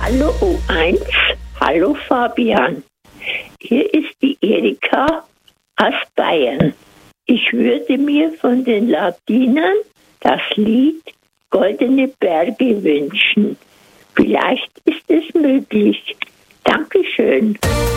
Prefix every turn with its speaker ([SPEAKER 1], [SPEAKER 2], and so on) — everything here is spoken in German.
[SPEAKER 1] Hallo O1, hallo Fabian. Hier ist die Erika aus Bayern. Ich würde mir von den Latinern das Lied Goldene Berge wünschen. Vielleicht ist es möglich. Dankeschön.